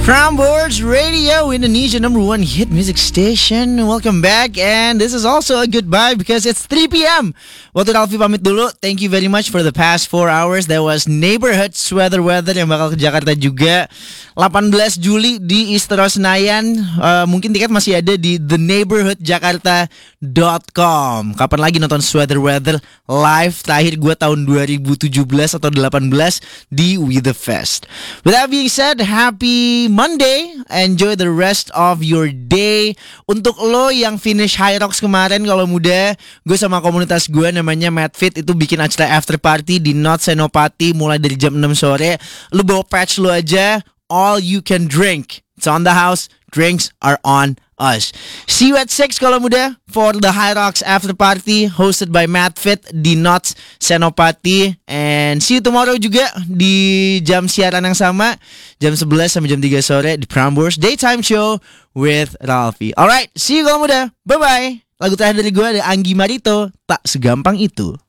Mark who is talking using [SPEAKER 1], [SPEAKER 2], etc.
[SPEAKER 1] Prambors Radio, Indonesia #1 hit music station. Welcome back, and this is also a goodbye because it's 3 p.m. Waktu Ralfi pamit dulu. Thank you very much for the past 4 hours. That was Neighborhood Weather yang bakal ke Jakarta juga 18 Juli di Istora Senayan. Mungkin tiket masih ada di theneighborhoodjakarta.com. Kapan lagi nonton Weather live? Terakhir gue tahun 2017 atau 18 di We The Fest. With that being said, happy Monday, enjoy the rest of your day. Untuk lo yang finish High Rocks kemarin, kalau muda, gue sama komunitas gue namanya Madfit itu bikin acara after party di Not Senopati mulai dari jam 6 sore. Lo bawa patch lo aja, all you can drink. It's on the house, drinks are on us. See you at 6 kalau muda for the High Rocks after party hosted by Madfit di Not Senopati. And see you tomorrow juga di jam siaran yang sama, jam 11 sampai jam 3 sore di Prambors Daytime Show with Ralfi. Alright, see you kalau muda. Bye-bye. Lagu terakhir dari gue ada Anggi Marito, Tak Segampang Itu.